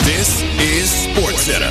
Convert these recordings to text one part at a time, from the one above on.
This is SportsCenter.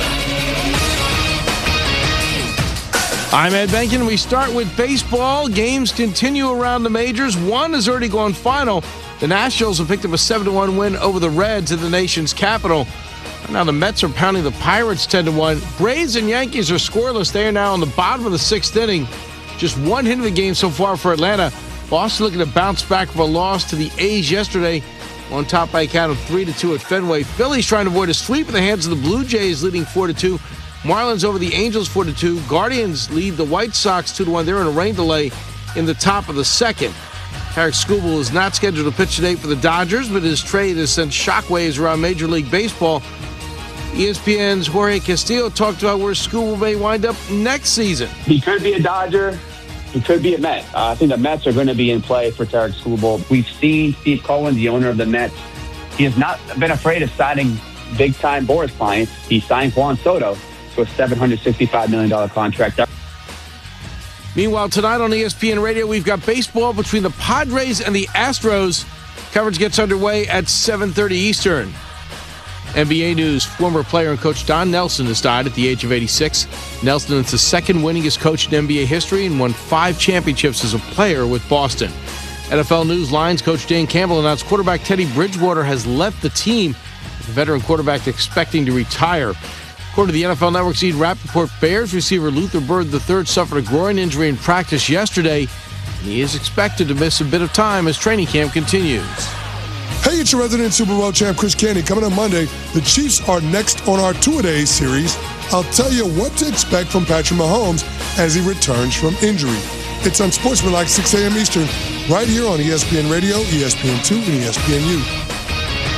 I'm Ed Benkin. We start with baseball. Games continue around the majors. One has already gone final. The Nationals have picked up a 7-1 win over the Reds in the nation's capital. Now the Mets are pounding the Pirates 10-1. Braves and Yankees are scoreless. They are now on the bottom of the sixth inning. Just one hit of the game so far for Atlanta. Boston looking to bounce back from a loss to the A's yesterday. On top by a count of 3-2 at Fenway. Phillies trying to avoid a sweep in the hands of the Blue Jays, leading 4-2. Marlins over the Angels 4-2. Guardians lead the White Sox 2-1. They're in a rain delay in the top of the second. Tarik Skubal is not scheduled to pitch today for the Dodgers, but his trade has sent shockwaves around Major League Baseball. ESPN's Jorge Castillo talked about where Skubal may wind up next season. He could be a Dodger. He could be a Met. I think the Mets are going to be in play for Tarik Skubal. We've seen Steve Cohen, the owner of the Mets. He has not been afraid of signing big-time Boras clients. He signed Juan Soto to a $765 million contract. Meanwhile, tonight on ESPN Radio, we've got baseball between the Padres and the Astros. Coverage gets underway at 7:30 Eastern. NBA news, former player and coach Don Nelson has died at the age of 86. Nelson is the second winningest coach in NBA history and won 5 championships as a player with Boston. NFL news, Lions coach Dan Campbell announced quarterback Teddy Bridgewater has left the team, with the veteran quarterback expecting to retire. According to the NFL Network's Ian Rappaport, Bears receiver Luther Bird III suffered a groin injury in practice yesterday, and he is expected to miss a bit of time as training camp continues. Hey, it's your resident Super Bowl champ, Chris Canty. Coming on Monday, the Chiefs are next on our two-a-days series. I'll tell you what to expect from Patrick Mahomes as he returns from injury. It's on Sportsmanlike, 6 a.m. Eastern, right here on ESPN Radio, ESPN2, and ESPNU.